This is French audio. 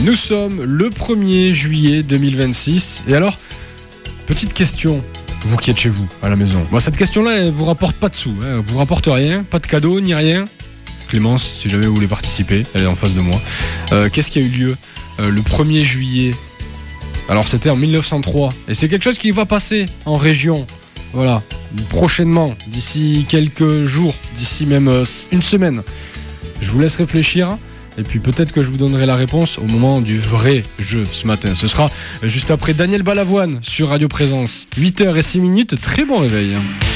Nous sommes le 1er juillet 2026. Et alors, petite question, vous qui êtes chez vous, à la maison. Bon, cette question-là, elle vous rapporte pas de sous, hein. Elle vous rapporte rien, pas de cadeau, ni rien. Clémence, si jamais vous voulez participer, elle est en face de moi. Qu'est-ce qui a eu lieu le 1er juillet? Alors, c'était en 1903. Et c'est quelque chose qui va passer en région. Voilà, prochainement, d'ici quelques jours, d'ici même une semaine. Je vous laisse réfléchir. Et puis peut-être que je vous donnerai la réponse au moment du vrai jeu ce matin. Ce sera juste après Daniel Balavoine sur Radio Présence. 8h06, très bon réveil.